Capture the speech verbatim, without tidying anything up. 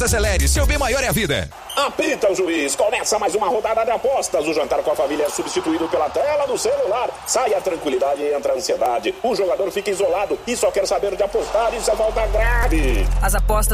Acelere, seu bem maior é a vida. Apita o juiz, começa mais uma rodada de apostas. O jantar com a família é substituído pela tela do celular. Sai a tranquilidade e entra a ansiedade. O jogador fica isolado e só quer saber de apostar. Isso é falta grave. As apostas